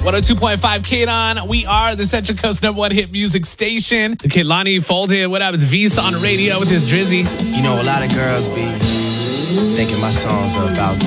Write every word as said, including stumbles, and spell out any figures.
one oh two point five K-Don. We are the Central Coast number one hit music station. Kehlani Folded. What up? It's Visa on the radio with his Drizzy. You know, a lot of girls be thinking my songs are about